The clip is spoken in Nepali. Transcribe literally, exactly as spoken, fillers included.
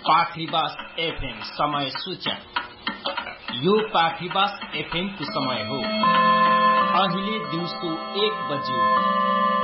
पाखरीबास एफएम समय सूचना। यो पाखरीबास एफएम को समय हो। अहिले दिउँसो एक बज्यो।